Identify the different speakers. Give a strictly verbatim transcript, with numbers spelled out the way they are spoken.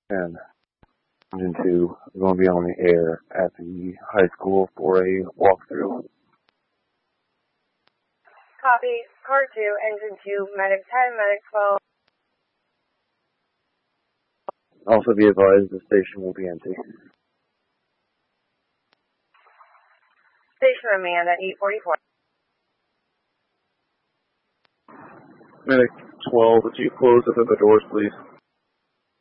Speaker 1: And Engine two is going to be on the air at the high school for a walkthrough.
Speaker 2: Copy. Car two, Engine two, Medic ten, Medic twelve.
Speaker 1: Also be advised the station will be empty.
Speaker 2: Station remand at eight forty-four.
Speaker 1: Medic twelve, would you close up at the doors, please?